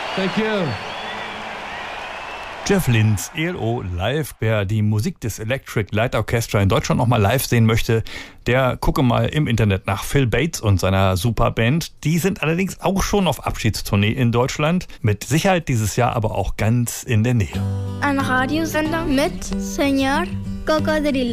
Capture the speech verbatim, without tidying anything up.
Thank you. Jeff Lynne, E L O live. Wer die Musik des Electric Light Orchestra in Deutschland nochmal live sehen möchte, der gucke mal im Internet nach Phil Bates und seiner Superband. Die sind allerdings auch schon auf Abschiedstournee in Deutschland. Mit Sicherheit dieses Jahr aber auch ganz in der Nähe. Ein Radiosender mit Señor Cocodrilo.